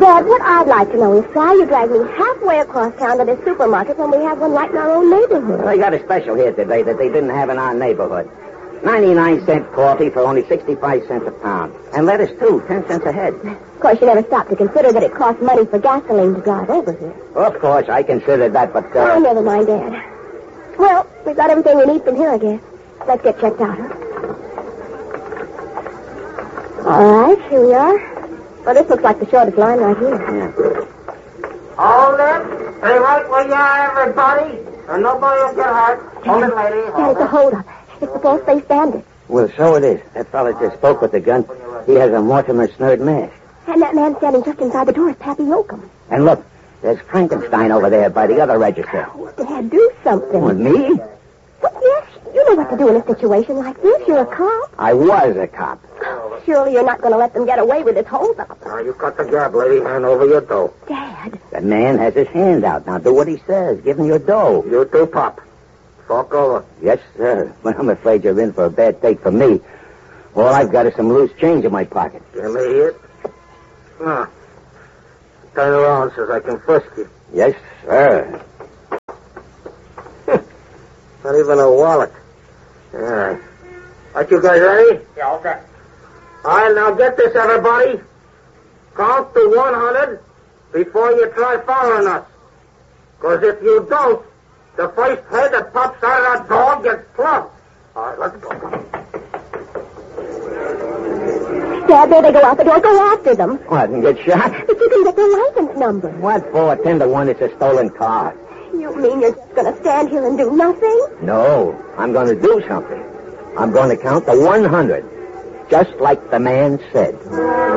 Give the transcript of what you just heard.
Dad, what I'd like to know is why you drag me halfway across town to this supermarket when we have one right in our own neighborhood. Well, they got a special here today that they didn't have in our neighborhood. 99-cent coffee for only 65 cents a pound. And lettuce, too, 10 cents a head. Of course, you never stop to consider that it costs money for gasoline to drive over here. Of course, I considered that, but... Oh, never mind, Dad. Well, we've got everything we need from here, I guess. Let's get checked out, huh? All right, here we are. Well, this looks like the shortest line right here. Yeah. Hold it. Stay right where you are, everybody. Or nobody will get hurt. Hold it, lady. Dad, it's a hold-up. It's the false-face bandit. Well, so it is. That fella just spoke with the gun. He has a Mortimer Snurd mask. And that man standing just inside the door is Pappy Yoakum. And look, there's Frankenstein over there by the other register. Oh, Dad, do something. With me? Well, yes, you know what to do in a situation like this. You're a cop. I was a cop. Surely you're not going to let them get away with this hold-up. Now, you cut the gab, lady. Hand over your dough. Dad. The man has his hand out. Now, do what he says. Give him your dough. You too, Pop. Talk over. Yes, sir. Well, I'm afraid you're in for a bad take from me. All I've got is some loose change in my pocket. Give me it. Now, turn around so I can frisk you. Yes, sir. Not even a wallet. All right. Are you guys ready? Yeah, okay. All right, now get this, everybody. Count to 100 before you try following us. Because if you don't, the first head that pops out of that door gets clubbed. All right, let's go. Dad, there they go out the door. Go after them. What, and get shot? But you can get their license number. What for? 10 to 1, it's a stolen car. You mean you're just going to stand here and do nothing? No, I'm going to do something. I'm going to count to 100, just like the man said.